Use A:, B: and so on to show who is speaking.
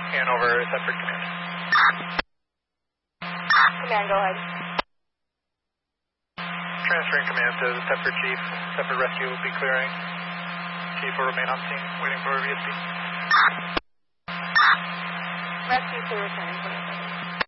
A: Hanover, Thetford Command.
B: Command, go ahead.
A: Transferring command to the Thetford Chief. Thetford Rescue will be clearing. Chief will remain on scene, waiting for a VSP.
B: Rescue to return.